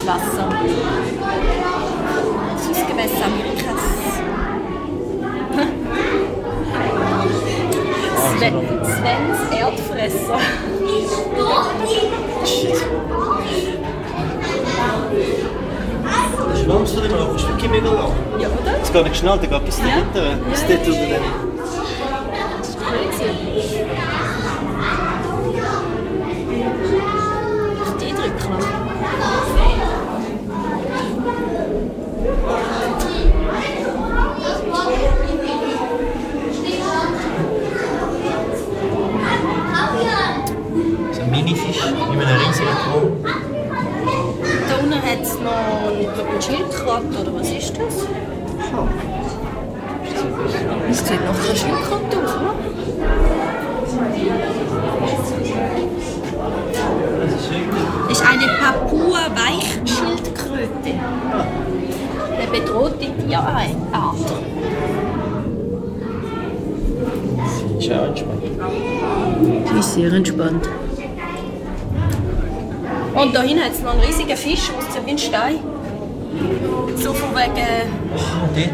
Wasser. Das Süßgewässer Amerikas. Svens Erdfresser. Schwammst du immer noch? Das ist wirklich mega lang. Ja, oder? Das ist gar nicht geschnallt, da geht bis dahinter. Bis dort unter dem. Das ist crazy. Die drücken noch. So ein Minifisch in einem riesigen Korb. Da unten hat es noch eine Schildkröte, oder was ist das? Das sieht nach einer Schildkröte aus, oder? Das ist eine Papua-Weichschildkröte. Eine bedrohte Tierart. Das ist auch entspannt. Die ist sehr entspannt. Und da hinten hat es noch einen riesigen Fisch, der aussieht wie ein Stein. So von wegen... Dort,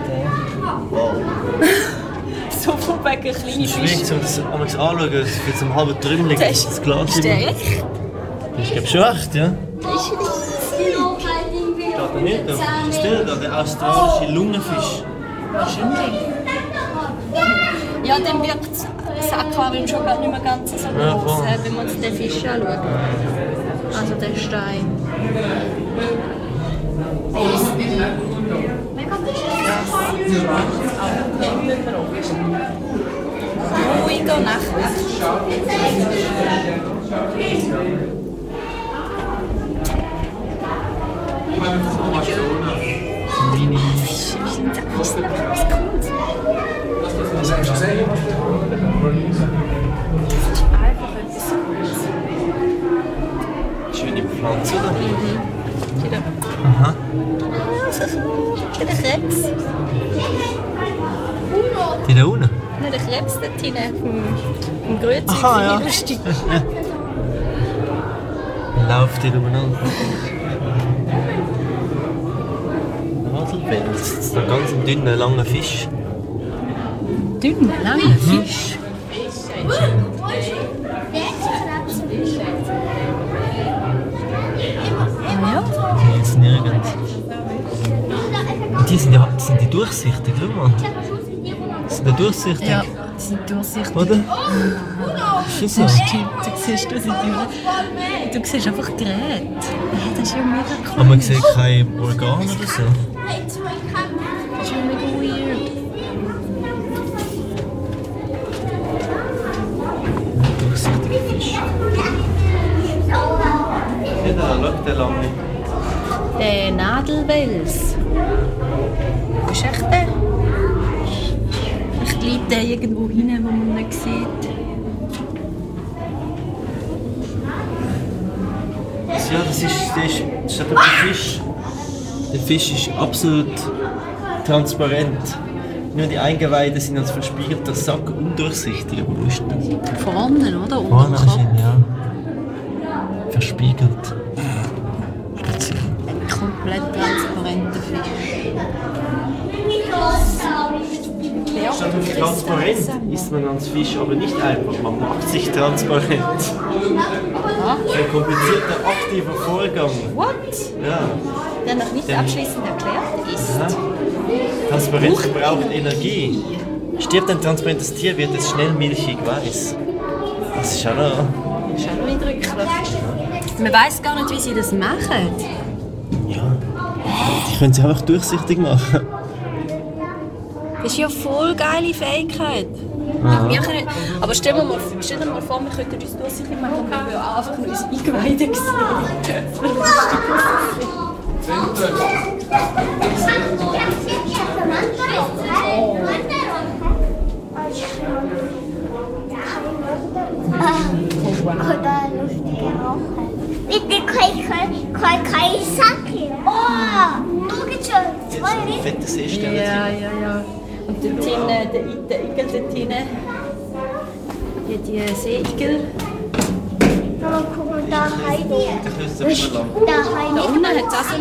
So von wegen kleine Es ist Fische. schwierig, um das einmal anschauen. Es wird zum halben Trümmelig. Das Glas Ist der echt? Ich glaube schon echt, ja. Das ist riesig. Steht da nicht? Das ist der australische Lungenfisch. Wahrscheinlich. Ja, dann wirkt das Aquarium schon gar nicht mehr ganz so groß, Ja, voll. wenn wir uns den Fisch anschauen. Also den Stein. Ruhiger Nachtwacht. Schöne Pflanze, oder? Wieder. Aha. Der Krebs. Die da unten? Nein, der Krebs dort hinten. Im Grüezi. Aha, ja. Lustig. Läuft die umeinander. Nadelwels. Das ist ein ganz dünner, langer Fisch. Dünner, langer Fisch. Ja. Die jetzt nirgends. Und die sind die durchsichtig, schau mal. Die sind ja durchsichtig. Ja, die sind durchsichtig. Oder? Ist das so? Stimmt, du siehst das durch. Du siehst einfach Gerät. Ja, das ist ja mega cool. Aber man sieht keine Organe oder so. Das ist ja mega weird. Durchsichtige Fisch. Ja, da, schau, der lange. Der Nadelwels. Wo ist echt der? Vielleicht liegt der irgendwo hin, wo man nicht sieht. Ja, das ist der Fisch. Der Fisch ist absolut transparent. Nur die Eingeweide sind als verspiegelter Sack undurchsichtig. Aber wo ist das? Vorne, oder? Unter Vorne dem Kopf. wahrscheinlich, ja. Verspiegelt. Speziell. Ein komplett transparenter Fisch. Statt auf transparent isst man als Fisch aber nicht einfach, man macht sich transparent. Ein komplizierter, aktiver Vorgang. What? Ja. Der noch nicht abschließend erklärt ist. Aha. Transparenz braucht Energie. Stirbt ein transparentes Tier, wird es schnell milchig weiß. Das ist auch noch... Das ist auch noch eindrücklich. Man weiss gar nicht, wie sie das machen. Ja. Die können sie einfach durchsichtig machen. Das ist ja voll geile Fähigkeit. Aha. Wir können, aber stell dir mal vor, wir könnten uns durchsichtig machen und wir würden einfach nur unsere Eingeweide sehen. Oder lustige Woche. Bitte kein Sake. Oh, du geht's schon. Zwei Riesen. Fette Seesterne. Ja. Und dort hinten, der Igel dort hinten. Die Seeigel. Oh, guck mal, da Heidi. Da Da Da Heidi. unten hat es auch so